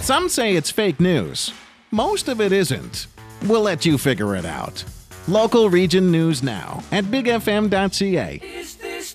Some say it's fake news. Most of it isn't. We'll let you figure it out. Local region news now at bigfm.ca.